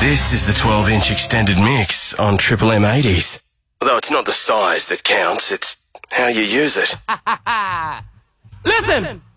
This is the 12-inch extended mix on Triple M 80s. Although it's not the size that counts, it's how you use it. Listen!